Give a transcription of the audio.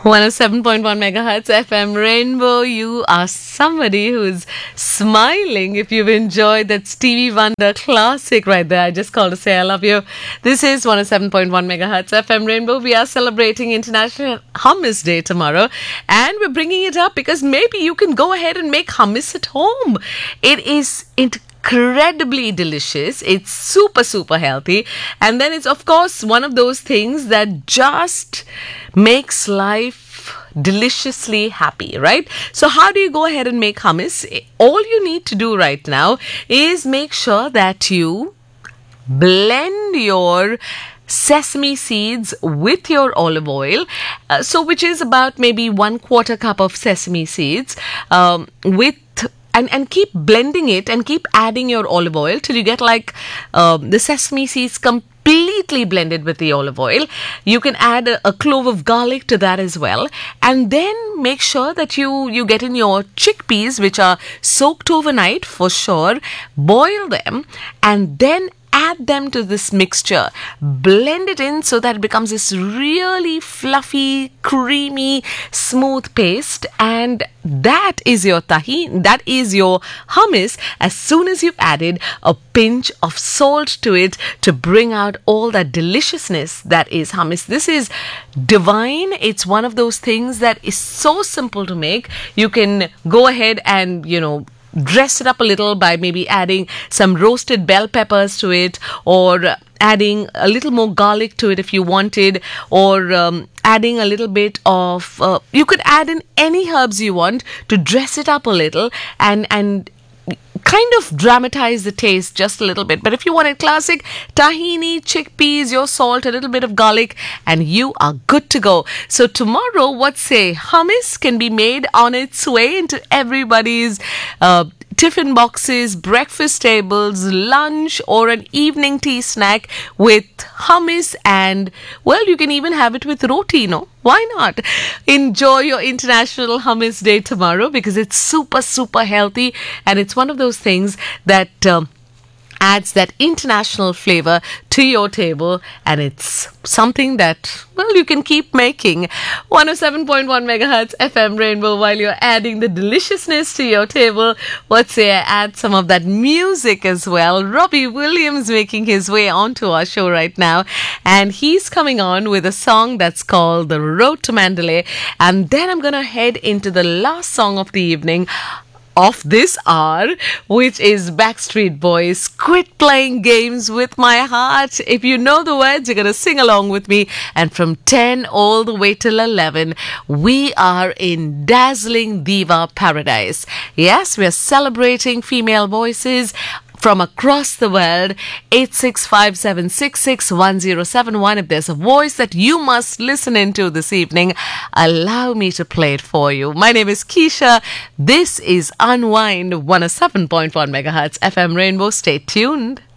107.1 megahertz FM Rainbow. You are somebody who's smiling if you've enjoyed that Stevie Wonder classic right there. I just called to say I love you. This is 107.1 megahertz FM Rainbow. We are celebrating International Hummus Day tomorrow, and we're bringing it up because maybe you can go ahead and make hummus at home. It is incredibly delicious. It's super healthy, and then it's of course one of those things that just makes life deliciously happy, right? So how do you go ahead and make hummus? All you need to do right now is make sure that you blend your sesame seeds with your olive oil, which is about maybe 1/4 cup of sesame seeds, with and keep blending it and keep adding your olive oil till you get like the sesame seeds completely blended with the olive oil. You can add a clove of garlic to that as well, and then make sure that you get in your chickpeas, which are soaked overnight for sure. Boil them and then add them to this mixture. Blend it in so that it becomes this really fluffy, creamy, smooth paste, and that is your tahini. That is your hummus. As soon as you've added a pinch of salt to it to bring out all that deliciousness that is hummus. This is divine. It's one of those things that is so simple to make. You can go ahead and, dress it up a little by maybe adding some roasted bell peppers to it, or adding a little more garlic to it if you wanted, or adding a little bit of you could add in any herbs you want to dress it up a little and kind of dramatize the taste just a little bit. But if you want it classic, tahini, chickpeas, your salt, a little bit of garlic, and you are good to go. So tomorrow, what say, hummus can be made on its way into everybody's tiffin boxes, breakfast tables, lunch, or an evening tea snack with hummus. And well, you can even have it with roti, no? Why not? Enjoy your International Hummus Day tomorrow because it's super healthy, and it's one of those things that adds that international flavor to your table, and it's something that, well, you can keep making. 107.1 megahertz FM Rainbow. While you're adding the deliciousness to your table, let's say I add some of that music as well. Robbie Williams making his way onto our show right now, and he's coming on with a song that's called The Road to Mandalay. And then I'm gonna head into the last song of the evening of this hour, which is Backstreet Boys, Quit Playing Games with My Heart. If you know the words, you're going to sing along with me. And from 10 all the way till 11, we are in dazzling diva paradise. Yes, we are celebrating female voices from across the world. 8657661071. If there's a voice that you must listen into this evening, allow me to play it for you. My name is Keisha. This is Unwind 107.1 megahertz FM Rainbow. Stay tuned.